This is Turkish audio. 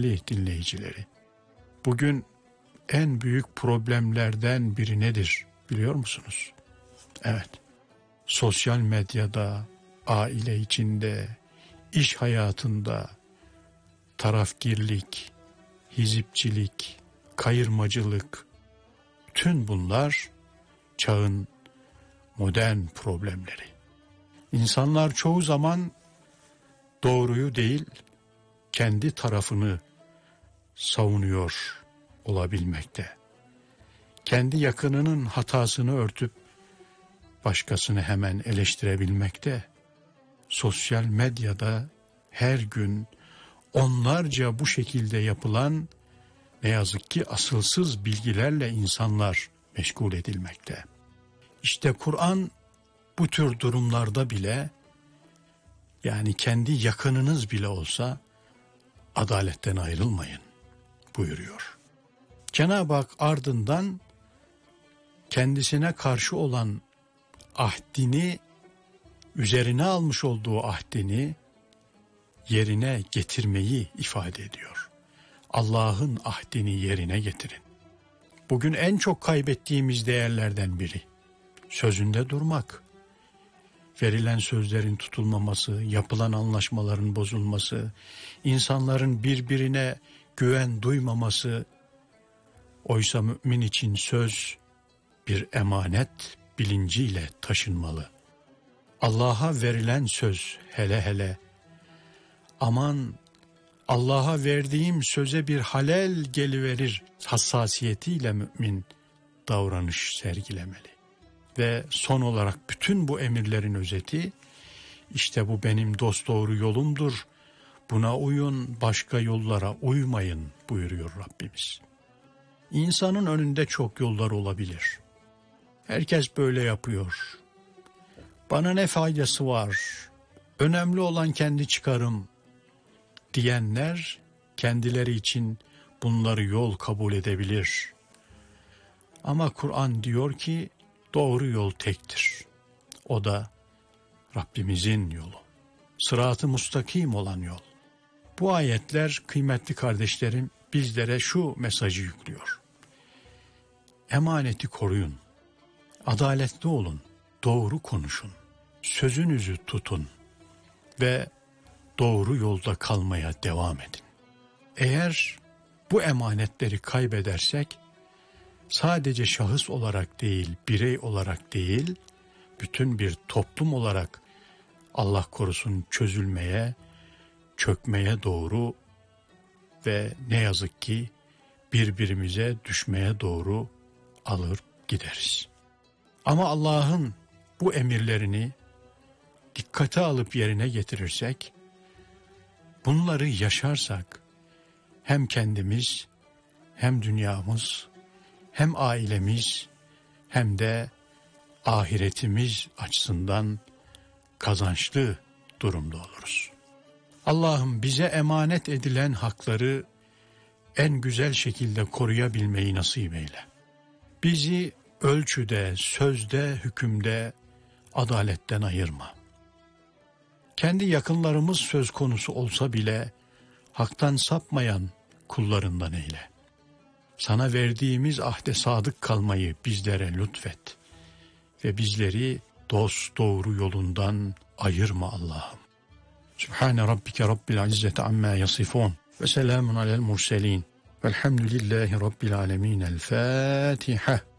Değerli dinleyicileri, bugün en büyük problemlerden biri nedir biliyor musunuz? Evet, sosyal medyada, aile içinde, iş hayatında tarafgirlik, hizipçilik, kayırmacılık, bütün bunlar çağın modern problemleri. İnsanlar çoğu zaman doğruyu değil, kendi tarafını savunuyor olabilmekte. Kendi yakınının hatasını örtüp başkasını hemen eleştirebilmekte. Sosyal medyada her gün onlarca bu şekilde yapılan ne yazık ki asılsız bilgilerle insanlar meşgul edilmekte. İşte Kur'an bu tür durumlarda bile, yani kendi yakınınız bile olsa adaletten ayrılmayın buyuruyor. Cenab-ı Hak ardından kendisine karşı olan ahdini, üzerine almış olduğu ahdini yerine getirmeyi ifade ediyor. Allah'ın ahdini yerine getirin. Bugün en çok kaybettiğimiz değerlerden biri sözünde durmak. Verilen sözlerin tutulmaması, yapılan anlaşmaların bozulması, insanların birbirine güven duymaması. Oysa mümin için söz bir emanet bilinciyle taşınmalı. Allah'a verilen söz, hele hele aman Allah'a verdiğim söze bir halel geliverir hassasiyetiyle mümin davranış sergilemeli. Ve son olarak bütün bu emirlerin özeti, işte bu benim dosdoğru yolumdur, buna uyun, başka yollara uymayın buyuruyor Rabbimiz. İnsanın önünde çok yollar olabilir. Herkes böyle yapıyor. Bana ne faydası var? Önemli olan kendi çıkarım diyenler kendileri için bunları yol kabul edebilir. Ama Kur'an diyor ki doğru yol tektir. O da Rabbimizin yolu. Sırat-ı mustakim olan yol. Bu ayetler kıymetli kardeşlerim bizlere şu mesajı yüklüyor. Emaneti koruyun. Adaletli olun. Doğru konuşun. Sözünüzü tutun. Ve doğru yolda kalmaya devam edin. Eğer bu emanetleri kaybedersek sadece şahıs olarak değil, birey olarak değil, bütün bir toplum olarak Allah korusun çözülmeye, çökmeye doğru ve ne yazık ki birbirimize düşmeye doğru alır gideriz. Ama Allah'ın bu emirlerini dikkate alıp yerine getirirsek, bunları yaşarsak hem kendimiz, hem dünyamız, hem ailemiz, hem de ahiretimiz açısından kazançlı durumda oluruz. Allah'ım bize emanet edilen hakları en güzel şekilde koruyabilmeyi nasip eyle. Bizi ölçüde, sözde, hükümde adaletten ayırma. Kendi yakınlarımız söz konusu olsa bile haktan sapmayan kullarından eyle. Sana verdiğimiz ahde sadık kalmayı bizlere lütfet ve bizleri dost doğru yolundan ayırma Allah'ım. Sübhane Rabbike Rabbil İzzeti amma yasifun ve selamun alel murselin velhamdülillahi Rabbil alemin. El Fatiha.